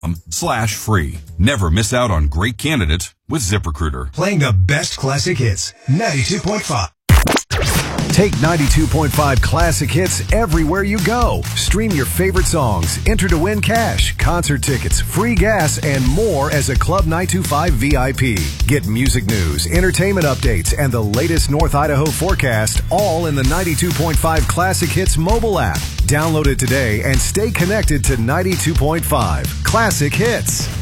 ZipRecruiter.com/free. Never miss out on great candidates with ZipRecruiter. Playing the best classic hits. 92.5. Take 92.5 Classic Hits everywhere you go. Stream your favorite songs, enter to win cash, concert tickets, free gas, and more as a Club 925 VIP. Get music news, entertainment updates, and the latest North Idaho forecast all in the 92.5 Classic Hits mobile app. Download it today and stay connected to 92.5 Classic Hits.